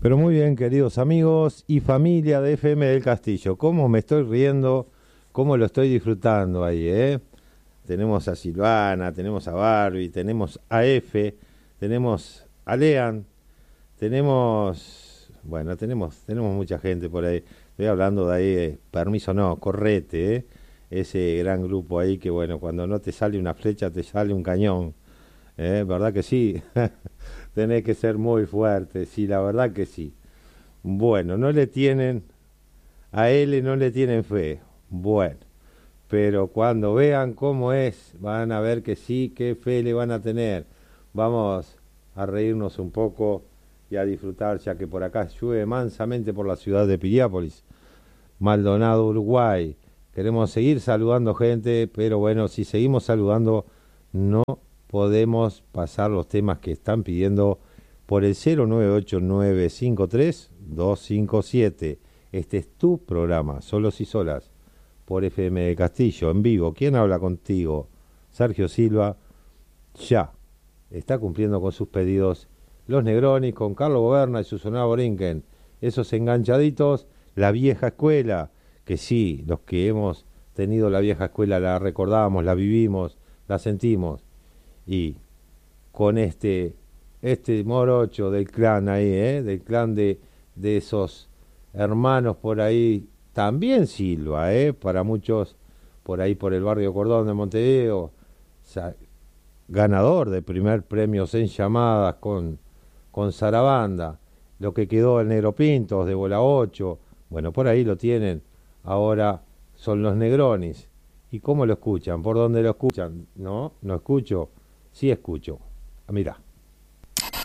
Pero muy bien, queridos amigos y familia de FM del Castillo, cómo me estoy riendo, cómo lo estoy disfrutando ahí, ¿eh? Tenemos a Silvana, tenemos a Barbie, tenemos a F, tenemos a Lean, tenemos mucha gente por ahí. Estoy hablando de ahí, permiso no, correte, ¿eh? Ese gran grupo ahí que, bueno, cuando no te sale una flecha, te sale un cañón, ¿eh? ¿Verdad que sí? Tenés que ser muy fuerte, sí, la verdad que sí. Bueno, a él no le tienen fe. Bueno, pero cuando vean cómo es, van a ver que sí, qué fe le van a tener. Vamos a reírnos un poco y a disfrutar, ya que por acá llueve mansamente por la ciudad de Piriápolis, Maldonado, Uruguay. Queremos seguir saludando gente, pero bueno, si seguimos saludando, no podemos pasar los temas que están pidiendo por el 098-953-257. Este es tu programa, Solos y Solas, por FM de Castillo, en vivo. ¿Quién habla contigo? Sergio Silva, ya. Está cumpliendo con sus pedidos Los Negronis, con Carlos Goberna y Susana Borinquen. Esos enganchaditos, la vieja escuela, que sí, los que hemos tenido la vieja escuela la recordamos, la vivimos, la sentimos. Y con este morocho del clan ahí, del clan de esos hermanos por ahí, también Silva, para muchos por ahí por el barrio Cordón de Montevideo, ganador de primer premios en llamadas con Sarabanda, lo que quedó el Negro Pintos de Bola 8, bueno, por ahí lo tienen, ahora son los Negronis. ¿Y cómo lo escuchan? ¿Por dónde lo escuchan? No, no escucho, sí escucho. Mirá.